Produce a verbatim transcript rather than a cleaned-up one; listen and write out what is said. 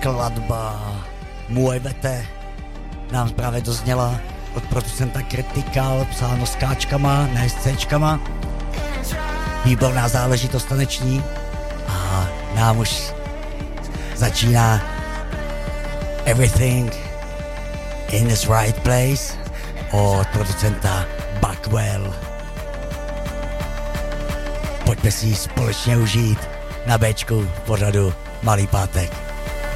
skladba Můj vete nám právě dozněla od producenta Critical, psáno s káčkama, ne s céčkama. Výborná záležitost taneční a nám už začíná Everything in its right place od producenta Buckwell. Pojďme si ji společně užít na Bčku pořadu Malý pátek.